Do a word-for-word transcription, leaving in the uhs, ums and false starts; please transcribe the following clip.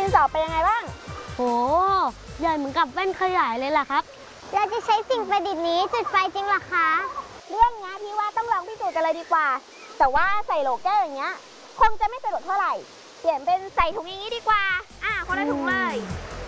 สอบเป็นยังไงบ้างโหใหญ่เหมือนกับแว่นขยายเลยล่ะครับเราจะใช้สิ่งประดิษฐ์นี้จุดไฟจริงหรอคะเรื่องนี้พี่ว่าต้องลองพิสูจน์กันเลยดีกว่าแต่ว่าใส่โหลแก้วอย่างเงี้ยคงจะไม่สะดวกเท่าไหร่เปลี่ยนเป็นใส่ถุงอย่างนี้ดีกว่าอ่าคนละถุงเลย